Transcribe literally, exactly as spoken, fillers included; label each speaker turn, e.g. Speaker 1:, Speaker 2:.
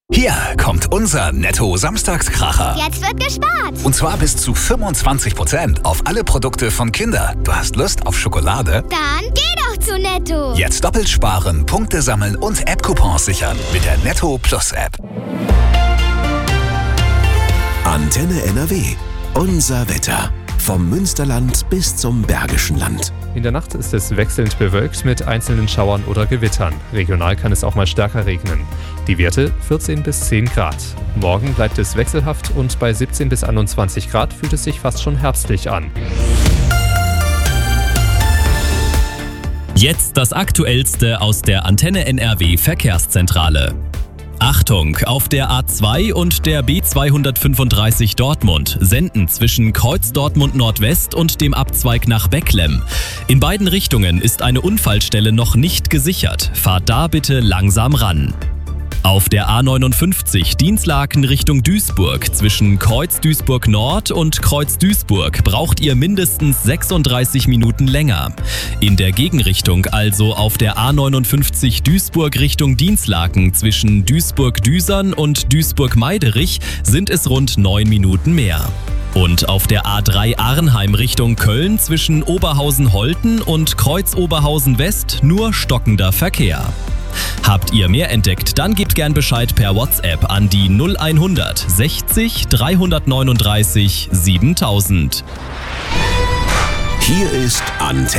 Speaker 1: Hier kommt unser Netto-Samstagskracher.
Speaker 2: Jetzt wird gespart.
Speaker 1: Und zwar bis zu fünfundzwanzig Prozent auf alle Produkte von Kinder. Du hast Lust auf Schokolade?
Speaker 2: Dann geh doch zu Netto.
Speaker 1: Jetzt doppelt sparen, Punkte sammeln und App-Coupons sichern mit der Netto Plus App.
Speaker 3: Antenne N R W. Unser Wetter. Vom Münsterland bis zum Bergischen Land.
Speaker 4: In der Nacht ist es wechselnd bewölkt mit einzelnen Schauern oder Gewittern. Regional kann es auch mal stärker regnen. Die Werte vierzehn bis zehn Grad. Morgen bleibt es wechselhaft und bei siebzehn bis einundzwanzig Grad fühlt es sich fast schon herbstlich an.
Speaker 5: Jetzt das Aktuellste aus der Antenne N R W Verkehrszentrale. Achtung, auf der A zwei und der B zweihundertfünfunddreißig Dortmund senden zwischen Kreuz Dortmund Nordwest und dem Abzweig nach Becklem. In beiden Richtungen ist eine Unfallstelle noch nicht gesichert. Fahrt da bitte langsam ran. Auf der A neunundfünfzig Dinslaken Richtung Duisburg zwischen Kreuz Duisburg Nord und Kreuz Duisburg braucht ihr mindestens sechsunddreißig Minuten länger. In der Gegenrichtung, also auf der A neunundfünfzig Duisburg Richtung Dinslaken zwischen Duisburg-Düsern und Duisburg-Meiderich sind es rund neun Minuten mehr. Und auf der A drei Arnheim Richtung Köln zwischen Oberhausen-Holten und Kreuz Oberhausen West nur stockender Verkehr. Habt ihr mehr entdeckt, dann gebt gern Bescheid per WhatsApp an die null hundert sechzig dreihundertneununddreißig siebentausend.
Speaker 3: Hier ist Antenne.